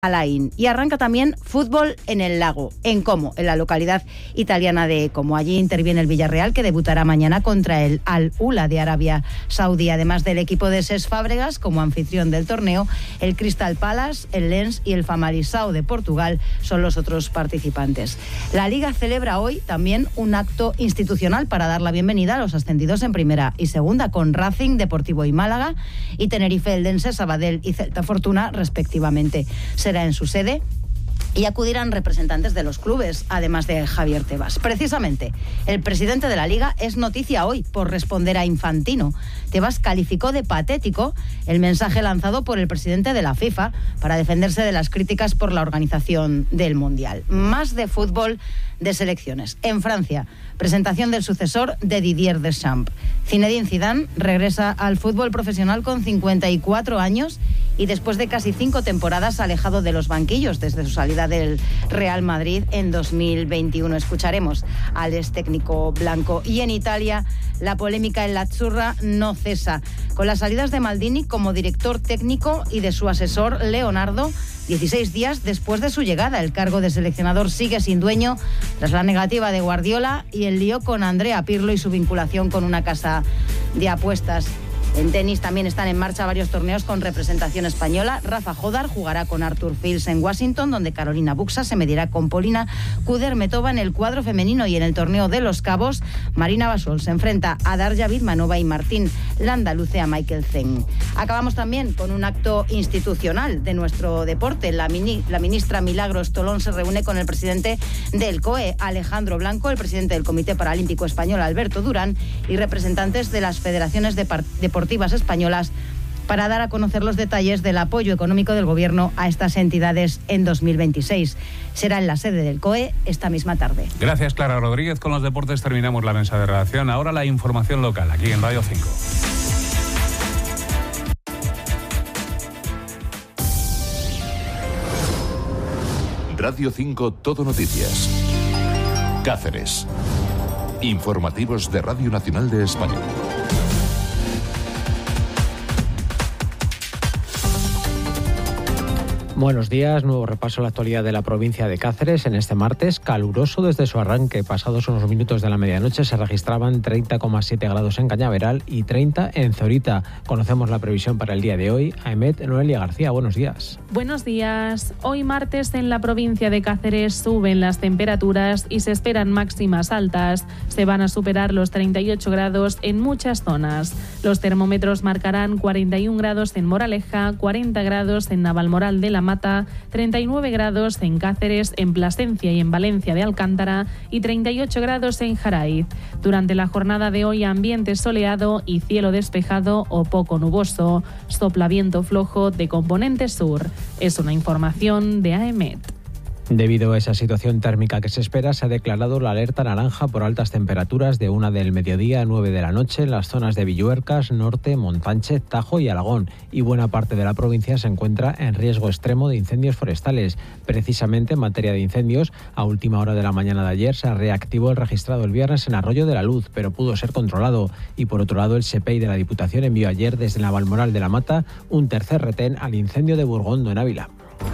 Alain. Y arranca también fútbol en el Lago, en Como, en la localidad italiana de Como. Allí interviene el Villarreal, que debutará mañana contra el Al-Ula de Arabia Saudí. Además del equipo de Cesc Fábregas como anfitrión del torneo, el Crystal Palace, el Lens y el Famalicão de Portugal son los otros participantes. La Liga celebra hoy también un acto institucional para dar la bienvenida a los ascendidos en primera y segunda, con Racing, Deportivo y Málaga, y Tenerife, Eldense, Sabadell y Celta Fortuna respectivamente. Será en su sede y acudirán representantes de los clubes, además de Javier Tebas. Precisamente, el presidente de la Liga es noticia hoy por responder a Infantino. Tebas calificó de patético el mensaje lanzado por el presidente de la FIFA para defenderse de las críticas por la organización del Mundial. Más de fútbol de selecciones. En Francia, presentación del sucesor de Didier Deschamps. Zinedine Zidane regresa al fútbol profesional con 54 años y después de casi 5 temporadas alejado de los banquillos desde su salida del Real Madrid en 2021. Escucharemos al ex técnico blanco. Y en Italia, la polémica en la Azzurra no cesa, con las salidas de Maldini como director técnico y de su asesor Leonardo. 16 días después de su llegada, el cargo de seleccionador sigue sin dueño tras la negativa de Guardiola y el lío con Andrea Pirlo y su vinculación con una casa de apuestas. En tenis también están en marcha varios torneos con representación española. Rafa Jodar jugará con Arthur Fils en Washington, donde Carolina Buxa se medirá con Polina Kudermetova en el cuadro femenino, y en el torneo de Los Cabos, Marina Basol se enfrenta a Darja Vidmanova y Martín Landaluce a Michael Zeng. Acabamos también con un acto institucional de nuestro deporte. La ministra Milagros Tolón se reúne con el presidente del COE, Alejandro Blanco, el presidente del Comité Paralímpico Español, Alberto Durán, y representantes de las federaciones deportivas españolas para dar a conocer los detalles del apoyo económico del Gobierno a estas entidades en 2026. Será en la sede del COE esta misma tarde. Gracias, Clara Rodríguez. Con los deportes terminamos la mesa de redacción. Ahora la información local, aquí en Radio 5. Radio 5 Todo Noticias. Cáceres. Informativos de Radio Nacional de España. Buenos días, nuevo repaso a la actualidad de la provincia de Cáceres. En este martes, caluroso desde su arranque. Pasados unos minutos de la medianoche se registraban 30,7 grados en Cañaveral y 30 en Zorita. Conocemos la previsión para el día de hoy. Aemet Noelia García, buenos días. Buenos días. Hoy martes en la provincia de Cáceres suben las temperaturas y se esperan máximas altas. Se van a superar los 38 grados en muchas zonas. Los termómetros marcarán 41 grados en Moraleja, 40 grados en Navalmoral de la Mata, 39 grados en Cáceres, en Plasencia y en Valencia de Alcántara y 38 grados en Jaraiz. Durante la jornada de hoy, ambiente soleado y cielo despejado o poco nuboso. Sopla viento flojo de componente sur. Es una información de AEMET. Debido a esa situación térmica que se espera, se ha declarado la alerta naranja por altas temperaturas de 1 del mediodía a 9 de la noche en las zonas de Villuercas, Norte, Montánchez, Tajo y Alagón, y buena parte de la provincia se encuentra en riesgo extremo de incendios forestales. Precisamente en materia de incendios, a última hora de la mañana de ayer se reactivó el registrado el viernes en Arroyo de la Luz, pero pudo ser controlado. Y por otro lado, el SEPEI de la Diputación envió ayer desde Navalmoral de la Mata un tercer retén al incendio de Burgondo en Ávila.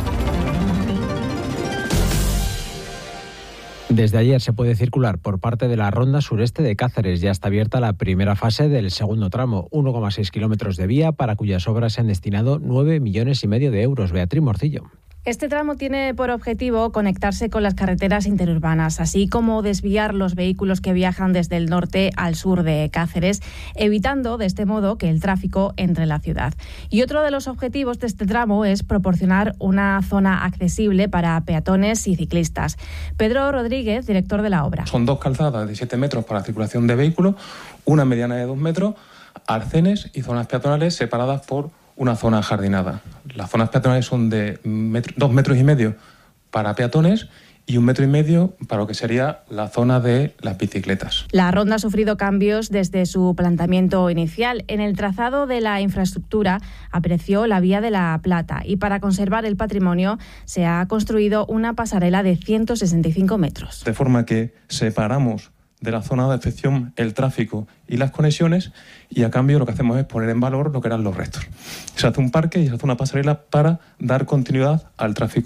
Desde ayer se puede circular por parte de la ronda sureste de Cáceres. Ya está abierta la primera fase del segundo tramo, 1,6 kilómetros de vía, para cuyas obras se han destinado 9,5 millones de euros. Beatriz Morcillo. Este tramo tiene por objetivo conectarse con las carreteras interurbanas, así como desviar los vehículos que viajan desde el norte al sur de Cáceres, evitando de este modo que el tráfico entre en la ciudad. Y otro de los objetivos de este tramo es proporcionar una zona accesible para peatones y ciclistas. Pedro Rodríguez, director de la obra. Son 2 calzadas de 7 metros para circulación de vehículos, una mediana de 2 metros, arcenes y zonas peatonales separadas por una zona jardinada. Las zonas peatonales son de 2,5 metros para peatones y 1,5 metros para lo que sería la zona de las bicicletas. La ronda ha sufrido cambios desde su planteamiento inicial. En el trazado de la infraestructura apareció la Vía de la Plata y para conservar el patrimonio se ha construido una pasarela de 165 metros. De forma que separamos de la zona de afección el tráfico y las conexiones, y a cambio lo que hacemos es poner en valor lo que eran los restos. Se hace un parque y se hace una pasarela para dar continuidad al tráfico